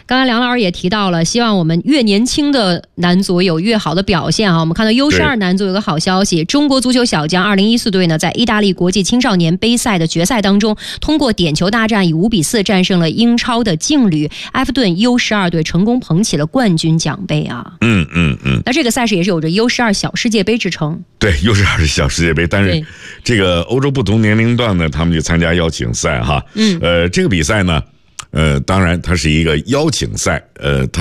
刚刚梁老师也提到了，希望我们越年轻的男足有越好的表现啊。我们看到 U12 男足有个好消息，中国足球小将2014队呢，在意大利国际青少年杯赛的决赛当中，通过点球大战以5-4战胜了英超的劲旅埃弗顿 U12 队，成功捧起了冠军奖杯啊。那这个赛事也是有着 U12 小世界杯之称。 对，U12是小世界杯，但是这个欧洲不同年龄段呢，他们就参加邀请赛哈。这个比赛呢，当然它是一个邀请赛，它